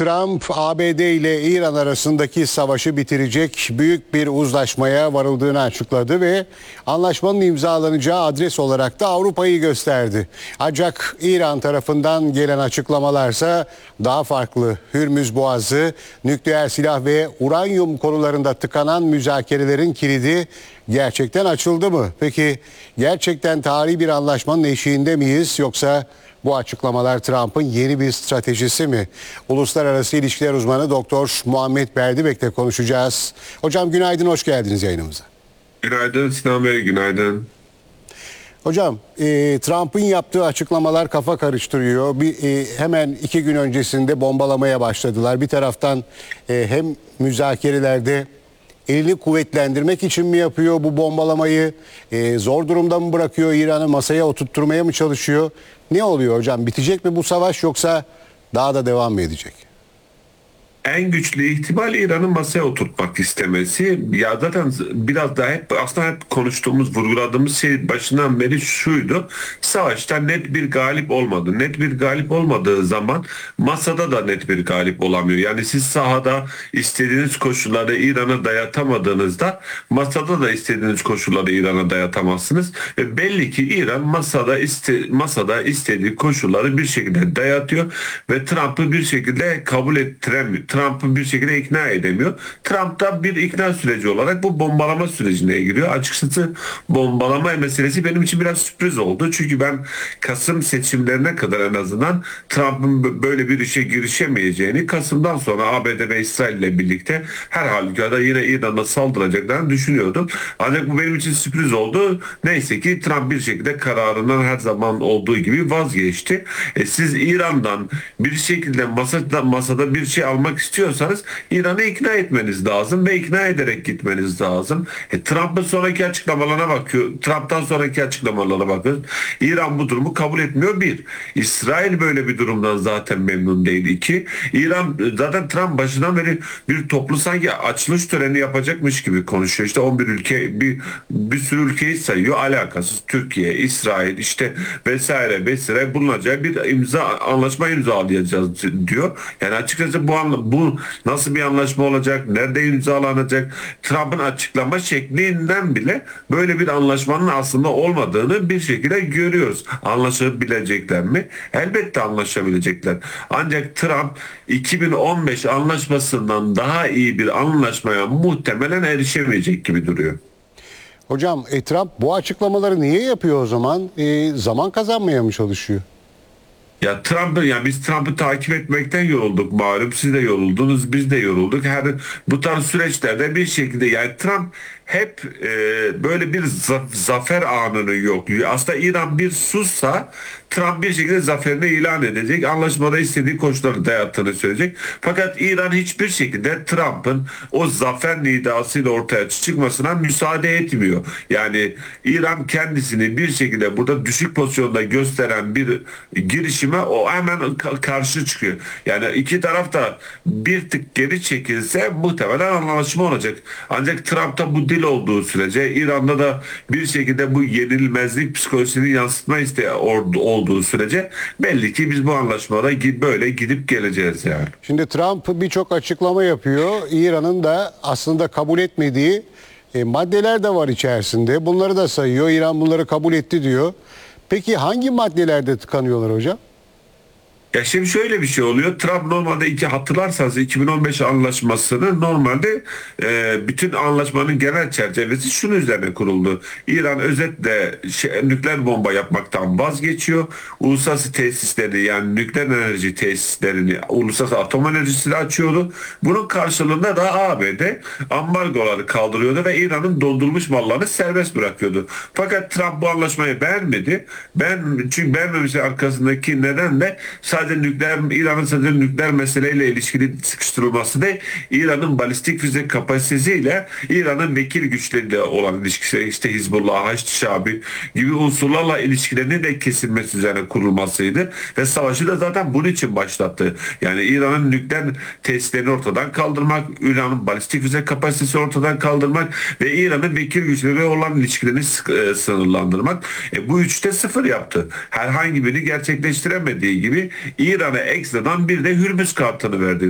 Trump, ABD ile İran arasındaki savaşı bitirecek büyük bir uzlaşmaya varıldığını açıkladı ve anlaşmanın imzalanacağı adres olarak da Avrupa'yı gösterdi. Ancak İran tarafından gelen açıklamalarsa daha farklı. Hürmüz Boğazı, nükleer silah ve uranyum konularında tıkanan müzakerelerin kilidi gerçekten açıldı mı? Peki gerçekten tarihi bir anlaşmanın eşiğinde miyiz, yoksa bu açıklamalar Trump'ın yeni bir stratejisi mi? Uluslararası İlişkiler uzmanı Doktor Muhammed Berdibek'le konuşacağız. Hocam günaydın, hoş geldiniz yayınımıza. Günaydın Sinan Bey, günaydın. Hocam Trump'ın yaptığı açıklamalar kafa karıştırıyor. Hemen 2 gün öncesinde bombalamaya başladılar. Bir taraftan hem müzakerelerde elini kuvvetlendirmek için mi yapıyor bu bombalamayı? Zor durumda mı bırakıyor, İran'ı masaya oturtturmaya mı çalışıyor? Ne oluyor hocam? Bitecek mi bu savaş, yoksa daha da devam mı edecek? En güçlü ihtimal İran'ın masaya oturtmak istemesi. Ya zaten biraz daha hep konuştuğumuz, vurguladığımız şey başından beri şuydu. Savaşta net bir galip olmadı. Net bir galip olmadığı zaman masada da net bir galip olamıyor. Yani siz sahada istediğiniz koşulları İran'a dayatamadığınızda masada da istediğiniz koşulları İran'a dayatamazsınız. Belli ki İran masada istediği koşulları bir şekilde dayatıyor ve Trump'ı bir şekilde kabul ettiremiyor. Trump'ı bir şekilde ikna edemiyor. Trump da bir ikna süreci olarak bu bombalama sürecine giriyor. Açıkçası bombalama meselesi benim için biraz sürpriz oldu. Çünkü ben Kasım seçimlerine kadar en azından Trump'ın böyle bir işe girişemeyeceğini, Kasım'dan sonra ABD ve İsrail ile birlikte her halükarda yine İran'a saldıracaklarını düşünüyordum. Ancak bu benim için sürpriz oldu. Neyse ki Trump bir şekilde kararından her zaman olduğu gibi vazgeçti. Siz İran'dan bir şekilde masada bir şey almak istiyorsanız İran'ı ikna etmeniz lazım ve ikna ederek gitmeniz lazım. Trump'ın sonraki açıklamalarına bakıyor. Trump'tan sonraki açıklamalara bakın. İran bu durumu kabul etmiyor. Bir. İsrail böyle bir durumdan zaten memnun değil. İki. İran zaten Trump başından beri bir toplu sanki açılış töreni yapacakmış gibi konuşuyor. İşte 11 ülke bir sürü ülkeyi sayıyor. Alakasız. Türkiye, İsrail işte vesaire bulunacağı bir anlaşma imzalayacağız diyor. Yani açıkçası bu nasıl bir anlaşma olacak? Nerede imzalanacak? Trump'ın açıklama şeklinden bile böyle bir anlaşmanın aslında olmadığını bir şekilde görüyoruz. Anlaşabilecekler mi? Elbette anlaşabilecekler. Ancak Trump 2015 anlaşmasından daha iyi bir anlaşmaya muhtemelen erişemeyecek gibi duruyor. Hocam Trump bu açıklamaları niye yapıyor o zaman? Zaman kazanmaya mı çalışıyor? Ya biz Trump'ı takip etmekten yorulduk malum. Siz de yoruldunuz, biz de yorulduk. Bu tarz süreçlerde bir şekilde yani Trump hep böyle bir zafer anını yokluyor. Aslında İran bir sussa Trump bir şekilde zaferini ilan edecek. Anlaşmada istediği koşulları dayattığını söyleyecek. Fakat İran hiçbir şekilde Trump'ın o zafer nidasıyla ortaya çıkmasına müsaade etmiyor. Yani İran kendisini bir şekilde burada düşük pozisyonda gösteren bir girişime o hemen karşı çıkıyor. Yani iki taraf da bir tık geri çekilse muhtemelen anlaşma olacak. Ancak Trump'ta bu dil olduğu sürece, İran'da da bir şekilde bu yenilmezlik psikolojisini yansıtma isteği olduğu sürece belli ki biz bu anlaşmada böyle gidip geleceğiz yani. Şimdi Trump birçok açıklama yapıyor. İran'ın da aslında kabul etmediği maddeler de var içerisinde. Bunları da sayıyor. İran bunları kabul etti diyor. Peki hangi maddelerde tıkanıyorlar hocam? Ya şimdi şöyle bir şey oluyor. Trump normalde hatırlarsanız 2015 anlaşmasını normalde bütün anlaşmanın genel çerçevesi şunun üzerine kuruldu. İran özetle nükleer bomba yapmaktan vazgeçiyor. Uluslararası tesisleri yani nükleer enerji tesislerini uluslararası atom enerjisini açıyordu. Bunun karşılığında da ABD ambargoları kaldırıyordu ve İran'ın dondurulmuş mallarını serbest bırakıyordu. Fakat Trump bu anlaşmayı beğenmedi. Çünkü beğenmemesi arkasındaki neden de İran'ın sadece nükleer meseleyle ilişkili sıkıştırılması değil, İran'ın balistik füze kapasitesiyle İran'ın vekil güçleriyle olan ilişkisi, işte Hizbullah, Haçlı gibi unsurlarla ilişkilerinin de kesilmesi üzerine kurulmasıydı ve savaşı da zaten bunun için başlattı. Yani İran'ın nükleer tesislerini ortadan kaldırmak, İran'ın balistik füze kapasitesi ortadan kaldırmak ve İran'ın vekil güçleriyle olan ilişkilerini sınırlandırmak. Bu üçte sıfır yaptı. Herhangi birini gerçekleştiremediği gibi İran'a ekstradan bir de Hürmüz kartını verdi.